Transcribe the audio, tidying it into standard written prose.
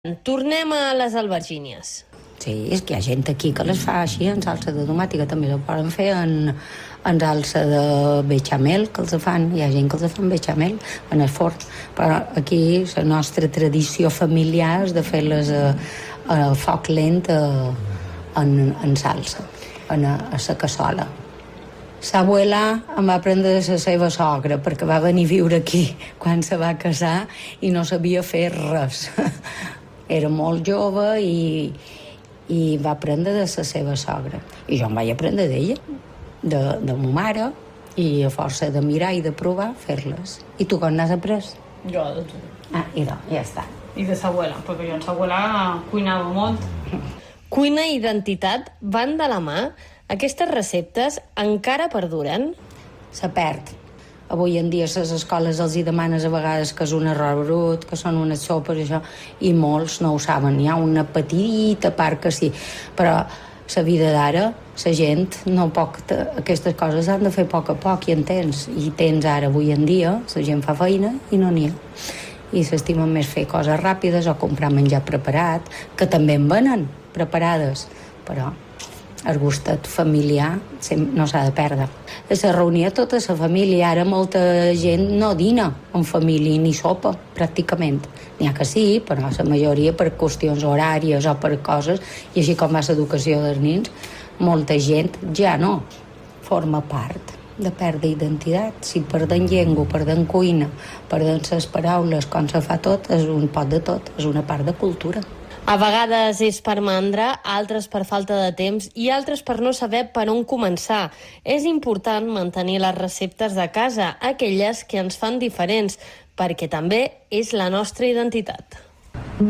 Tornem a les albergínies. Sí, és que hi ha gent aquí que les fa així en salsa de tomàquet, que també la poden fer en salsa de bechamel, que els fan. Hi ha gent que els fa en bechamel, en el forn. Però aquí la nostra tradició familiar és de fer-les al foc lent en salsa, a la cassola. L'abuela em va prendre de la seva sogra perquè va venir a viure aquí quan se va casar i no sabia fer res. Era molt jove i va aprendre de la seva sogra. I jo em vaig aprendre d'ella, de ma mare, i a força de mirar i de provar, fer-les. I tu com n'has après? Jo de tu. Ja està. I de l'abuela, perquè jo en l'abuela cuinava molt. Cuina i identitat van de la mà? Aquestes receptes encara perduren? Se perd. Avui en dia a les escoles els hi demanes a vegades que és un arròs brut, que són unes sopes i això, i molts no ho saben. Hi ha una petita part que sí, però la vida d'ara, la gent no pot... Aquestes coses han de fer a poc, i en tens. I tens ara, avui en dia, la gent fa feina i no n'hi ha. I s'estimen més fer coses ràpides o comprar menjar preparat, que també en venen preparades, però el gustet familiar no s'ha de perdre. Se reunia tota la família, ara molta gent no dina en família ni sopa, pràcticament. N'hi ha que sí, però la majoria per qüestions horàries o per coses, i així com va l'educació dels nens, molta gent ja no forma part de perdre identitat. Si perdem llengua, perdem cuina, perdem les paraules, com se fa tot, és un pot de tot, és una part de cultura. A vegades és per mandra, altres per falta de temps i altres per no saber per on començar. És important mantenir les receptes de casa, aquelles que ens fan diferents, perquè també és la nostra identitat.